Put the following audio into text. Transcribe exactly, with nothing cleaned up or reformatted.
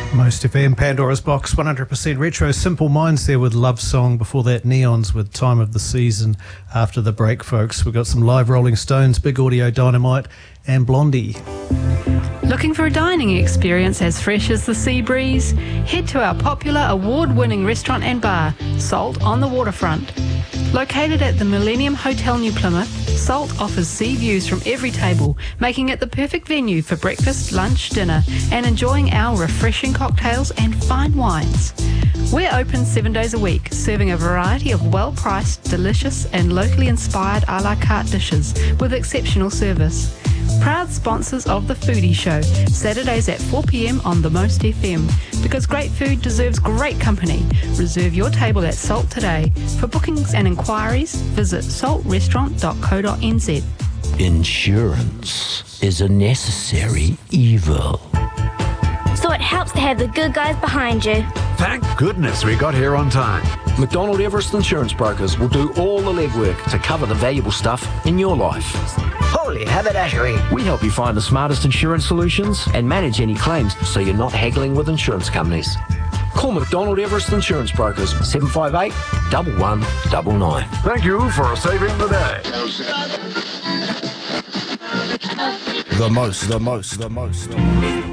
Most F M, Pandora's Box, one hundred percent retro. Simple Minds there with Love Song. Before that, Neons with Time of the Season. After the break, folks, we've got some live Rolling Stones, Big Audio Dynamite and Blondie. Looking for a dining experience as fresh as the sea breeze? Head to our popular award-winning restaurant and bar, Salt on the Waterfront. Located at the Millennium Hotel New Plymouth, Salt offers sea views from every table, making it the perfect venue for breakfast, lunch, dinner, and enjoying our refreshing cocktails and fine wines. We're open seven days a week, serving a variety of well-priced, delicious, and locally inspired a la carte dishes with exceptional service. Proud sponsors of The Foodie Show, Saturdays at four p m on the Most F M. Because great food deserves great company. Reserve your table at Salt today. For bookings and inquiries, visit salt restaurant dot co dot n z. Insurance is a necessary evil. So it helps to have the good guys behind you. Thank goodness we got here on time. McDonald Everest Insurance Brokers will do all the legwork to cover the valuable stuff in your life. Holy haberdashery. We help you find the smartest insurance solutions and manage any claims so you're not haggling with insurance companies. Call McDonald Everest Insurance Brokers, seven five eight, one one nine nine. Thank you for saving the day. The most, the most, the most.